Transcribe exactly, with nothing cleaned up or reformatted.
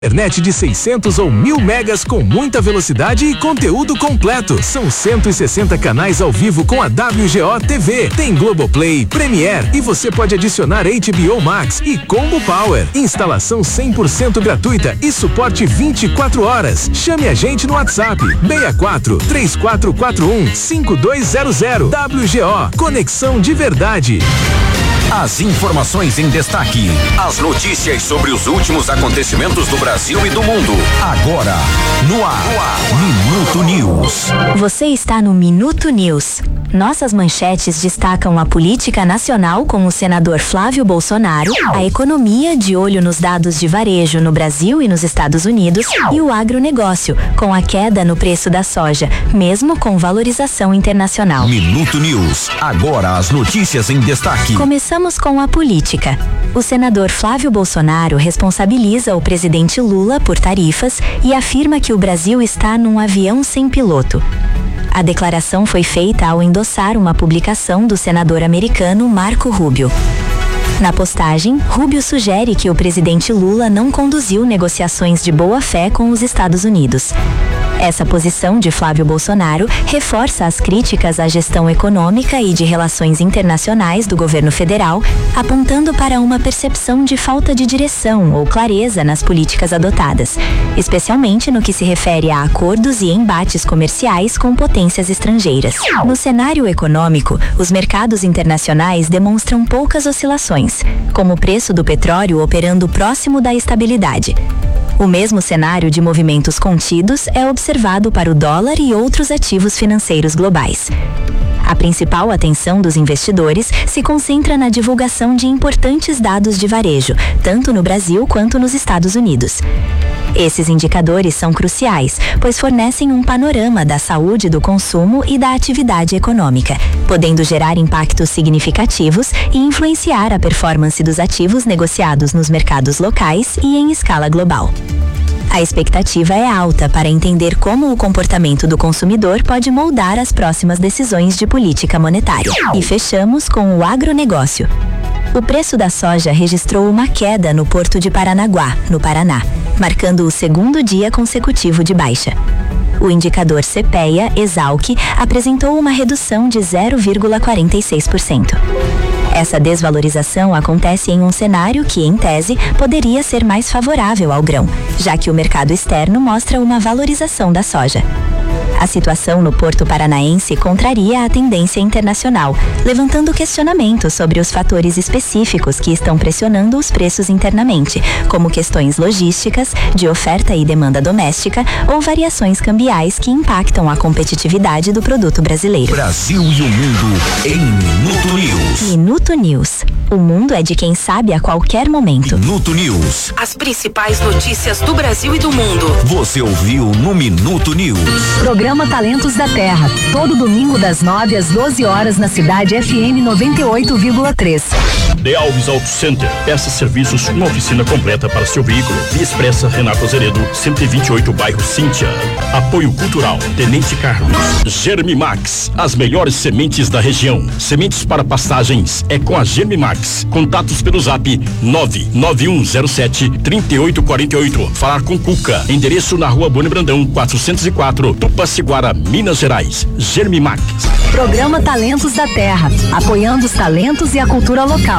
Internet de seiscentos ou mil megas com muita velocidade e conteúdo completo. São cento e sessenta canais ao vivo com a W G O T V. Tem Globoplay, Premiere e você pode adicionar H B O Max e Combo Power. Instalação cem por cento gratuita e suporte vinte e quatro horas. Chame a gente no WhatsApp seis quatro, três quatro quatro um, cinco dois zero zero. W G O, conexão de verdade. As informações em destaque, as notícias sobre os últimos acontecimentos do Brasil e do mundo. Agora, no ar, no ar. Minuto News. Você está no Minuto News. Nossas manchetes destacam a política nacional com o senador Flávio Bolsonaro, a economia de olho nos dados de varejo no Brasil e nos Estados Unidos e o agronegócio, com a queda no preço da soja, mesmo com valorização internacional. Minuto News. Agora as notícias em destaque. Começamos com a política. O senador Flávio Bolsonaro responsabiliza o presidente Lula por tarifas e afirma que o Brasil está num avião sem piloto. A declaração foi feita ao endossar uma publicação do senador americano Marco Rubio. Na postagem, Rubio sugere que o presidente Lula não conduziu negociações de boa-fé com os Estados Unidos. Essa posição de Flávio Bolsonaro reforça as críticas à gestão econômica e de relações internacionais do governo federal, apontando para uma percepção de falta de direção ou clareza nas políticas adotadas, especialmente no que se refere a acordos e embates comerciais com potências estrangeiras. No cenário econômico, os mercados internacionais demonstram poucas oscilações, como o preço do petróleo operando próximo da estabilidade. O mesmo cenário de movimentos contidos é observado para o dólar e outros ativos financeiros globais. A principal atenção dos investidores se concentra na divulgação de importantes dados de varejo, tanto no Brasil quanto nos Estados Unidos. Esses indicadores são cruciais, pois fornecem um panorama da saúde do consumo e da atividade econômica, podendo gerar impactos significativos e influenciar a performance dos ativos negociados nos mercados locais e em escala global. A expectativa é alta para entender como o comportamento do consumidor pode moldar as próximas decisões de política monetária. E fechamos com o agronegócio. O preço da soja registrou uma queda no Porto de Paranaguá, no Paraná, marcando o segundo dia consecutivo de baixa. O indicador CPEA-Esalq apresentou uma redução de zero vírgula quarenta e seis por cento. Essa desvalorização acontece em um cenário que, em tese, poderia ser mais favorável ao grão, já que o mercado externo mostra uma valorização da soja. A situação no Porto Paranaense contraria a tendência internacional, levantando questionamentos sobre os fatores específicos que estão pressionando os preços internamente, como questões logísticas, de oferta e demanda doméstica ou variações cambiais que impactam a competitividade do produto brasileiro. Brasil e o mundo em Minuto News. Minuto News. O mundo é de quem sabe a qualquer momento. Minuto News. As principais notícias do Brasil e do mundo. Você ouviu no Minuto News. Programa Talentos da Terra, todo domingo das nove às doze horas na cidade F M noventa e oito vírgula três. De Alves Auto Center, peças, serviços, uma oficina completa para seu veículo. Via Expressa Renato Azeredo, cento e vinte e oito, bairro Cíntia. Apoio Cultural, Tenente Carlos. Germimax, as melhores sementes da região. Sementes para pastagens é com a Germimax. Contatos pelo zap nove nove um zero sete, três oito quatro oito. Falar com Cuca. Endereço na rua Boni Brandão, quatrocentos e quatro, Tupaciguara, Minas Gerais. Germimax. Programa Talentos da Terra, apoiando os talentos e a cultura local.